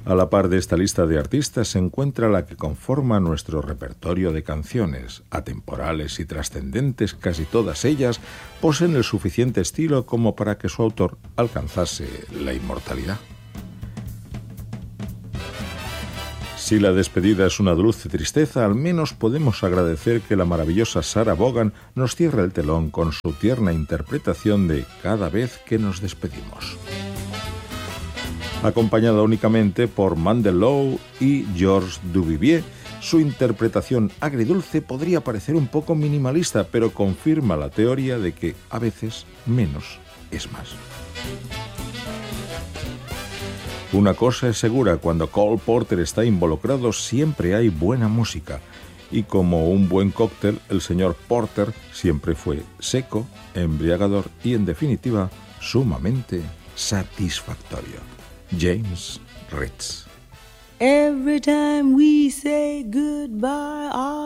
A la par de esta lista de artistas se encuentra la que conforma nuestro repertorio de canciones, atemporales y trascendentes, casi todas ellas poseen el suficiente estilo como para que su autor alcanzase la inmortalidad. Si la despedida es una dulce tristeza, al menos podemos agradecer que la maravillosa Sarah Vaughan nos cierre el telón con su tierna interpretación de Cada vez que nos despedimos. Acompañada únicamente por Mandel Lowe y Georges Duvivier, su interpretación agridulce podría parecer un poco minimalista, pero confirma la teoría de que a veces menos es más. Una cosa es segura, cuando Cole Porter está involucrado siempre hay buena música, y como un buen cóctel, el señor Porter siempre fue seco, embriagador y en definitiva sumamente satisfactorio. James Ritz. Every time we say goodbye, our